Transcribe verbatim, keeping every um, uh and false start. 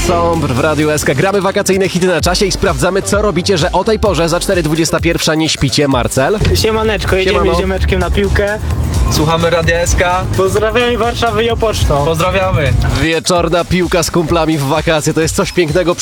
Sombr w Radiu S K. Gramy wakacyjne hity na czasie i sprawdzamy, co robicie, że o tej porze za cztery dwadzieścia jeden nie śpicie. Marcel? Siemaneczko, jedziemy Siemano. z ziomeczkiem na piłkę. Słuchamy Radia S K. Pozdrawiamy Warszawę i Opoczno. Pozdrawiamy. Wieczorna piłka z kumplami w wakacje to jest coś pięknego.